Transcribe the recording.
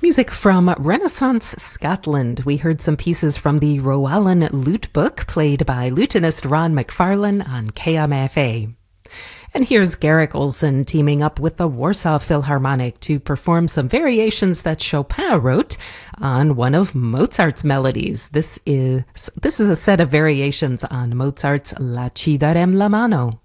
Music from Renaissance Scotland. We heard some pieces from the Rowan Lute Book, played by lutenist Ron McFarlane on KMFA. And here's Garrick Olson teaming up with the Warsaw Philharmonic to perform some variations that Chopin wrote on one of Mozart's melodies. This is a set of variations on Mozart's La ci darem la mano.